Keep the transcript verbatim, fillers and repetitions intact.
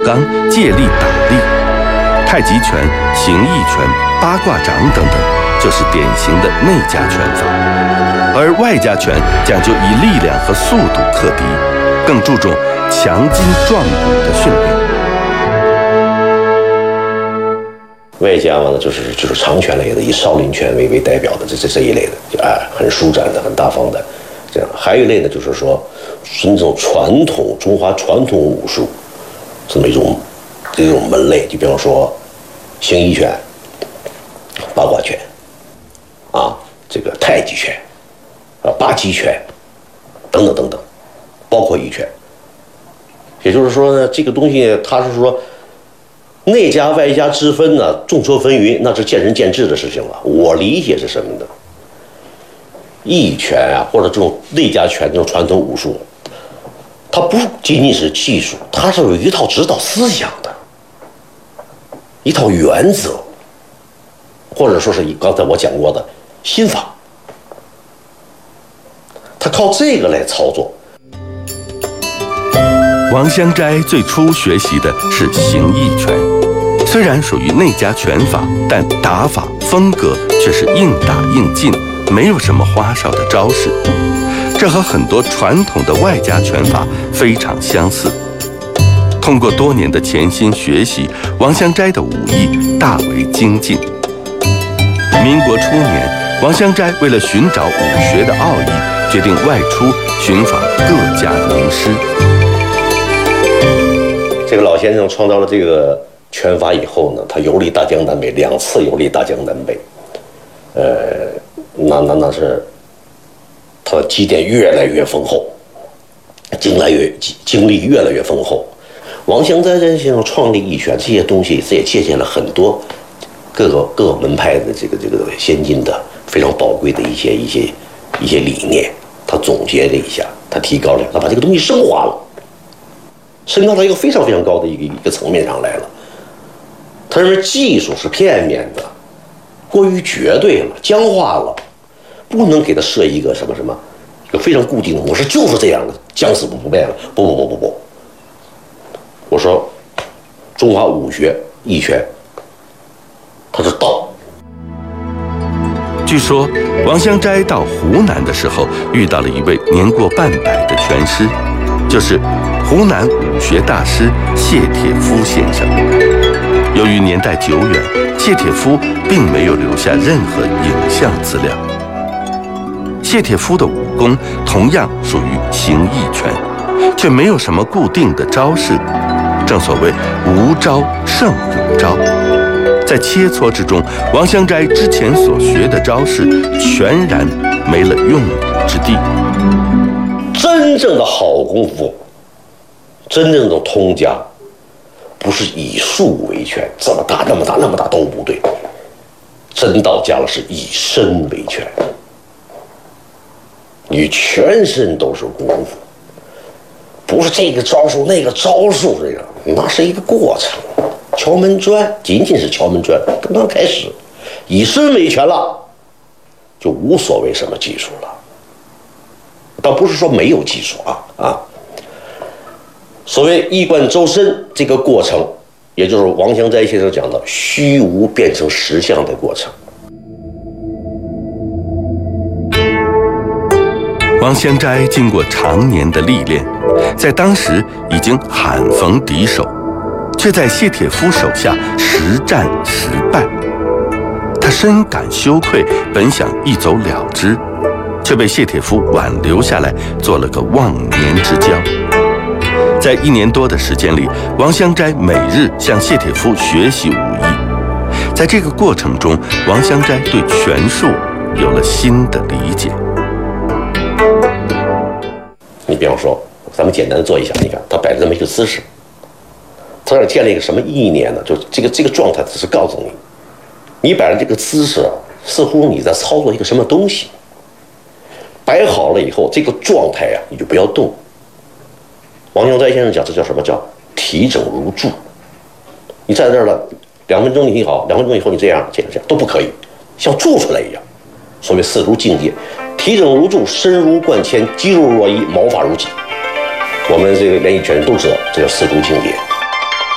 刚、借力打力。太极拳、形意拳、八卦掌等等，就是典型的内家拳法。而外家拳讲究以力量和速度克敌，更注重强筋壮骨的训练。 外家嘛呢，就是就是长拳类的，以少林拳为为代表的这这这一类的，就哎很舒展的、很大方的，这样。还有一类呢，就是说是那种传统中华传统武术这么一种这种门类，就比方说形意拳、八卦拳啊，这个太极拳啊、八极拳等等等等，包括一拳。也就是说呢，这个东西它是说。内家外家之分呢，众说纷纭，那是见仁见智的事情了。我理解是什么呢？义拳啊，或者这种内家拳这种传统武术，它不仅仅是技术，它是有一套指导思想的，一套原则，或者说是刚才我讲过的心法，它靠这个来操作。 王香斋最初学习的是形意拳，虽然属于内家拳法，但打法风格却是硬打硬进，没有什么花哨的招式。这和很多传统的外家拳法非常相似。通过多年的潜心学习，王香斋的武艺大为精进。民国初年，王香斋为了寻找武学的奥义，决定外出寻访各家名师。 这个老先生创造了这个拳法以后呢，他游历大江南北，两次游历大江南北，呃，那那那是他的积淀越来越丰厚，经来越经历越来越丰厚。王香斋先生创立义拳这些东西，这也借鉴了很多各个各个门派的这个这个先进的非常宝贵的一些一些一些理念，他总结了一下，他提高了，他把这个东西升华了。升高到一个非常非常高的一个一个层面上来了。他认为技术是片面的，过于绝对了，僵化了，不能给他设一个什么什么，一个非常固定的模式，就是这样的，将死不变了。不不不不不，我说中华武学义拳，它是道。 据说王香斋到湖南的时候，遇到了一位年过半百的拳师，就是湖南武学大师谢铁夫先生。由于年代久远，谢铁夫并没有留下任何影像资料。谢铁夫的武功同样属于形意拳，却没有什么固定的招式。正所谓无招胜有招，在切磋之中，王香斋之前所学的招式全然没了用武之地。 真正的好功夫，真正的通家，不是以术为拳，这么大那么大那么大都不对。真到家了是以身为拳，你全身都是功夫，不是这个招数那个招数，这个那是一个过程。敲门砖仅仅是敲门砖，刚刚开始，以身为拳了，就无所谓什么技术了。倒不是说没有技术啊啊。所谓一贯周身这个过程，也就是王香斋先生讲的虚无变成实相的过程。 王香斋经过常年的历练，在当时已经罕逢敌手，却在谢铁夫手下实战实败。他深感羞愧，本想一走了之，却被谢铁夫挽留下来，做了个忘年之交。在一年多的时间里，王香斋每日向谢铁夫学习武艺。在这个过程中，王香斋对拳术有了新的理解。 你比方说，咱们简单做一下，你看他摆的这么一个姿势，他让你建立一个什么意念呢？就是这个这个状态，只是告诉你，你摆的这个姿势啊，似乎你在操作一个什么东西。摆好了以后，这个状态啊，你就不要动。王香斋先生讲，这叫什么？叫提整如柱。你站在这儿了，两分钟你挺好，两分钟以后你这样这样这样都不可以，像铸出来一样。所谓四如境界，提整如柱，身如贯铅，肌肉若一，毛发如戟。我们这个练一拳都知道，这叫四如境界。